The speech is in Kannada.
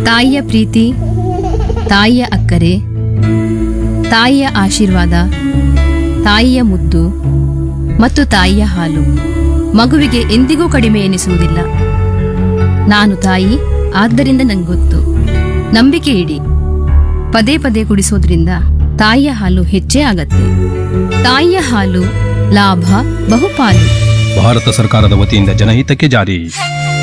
ತಾಯಿಯ ಪ್ರೀತಿ, ತಾಯಿಯ ಅಕ್ಕರೆ, ತಾಯಿಯ ಆಶೀರ್ವಾದ, ತಾಯಿಯ ಮುದ್ದು ಮತ್ತು ತಾಯಿಯ ಹಾಲು ಮಗುವಿಗೆ ಎಂದಿಗೂ ಕಡಿಮೆ ಎನಿಸುವುದಿಲ್ಲ. ನಾನು ತಾಯಿ, ಆದ್ದರಿಂದ ನಂಗೊತ್ತು. ನಂಬಿಕೆ ಇಡಿ. ಪದೇ ಪದೇ ಕುಡಿಸೋದ್ರಿಂದ ತಾಯಿಯ ಹಾಲು ಹೆಚ್ಚೇ ಆಗತ್ತೆ. ತಾಯಿಯ ಹಾಲು ಲಾಭ ಬಹುಪಾಲು. ಭಾರತ ಸರ್ಕಾರದ ವತಿಯಿಂದ ಜನಹಿತಕ್ಕೆ ಜಾರಿ.